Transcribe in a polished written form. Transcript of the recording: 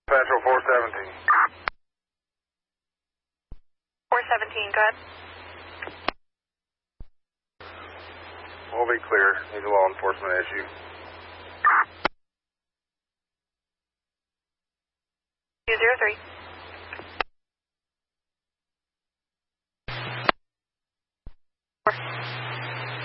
Patrol 417. 417, go ahead. We'll be clear. He's a law enforcement issue. Two zero three. Four.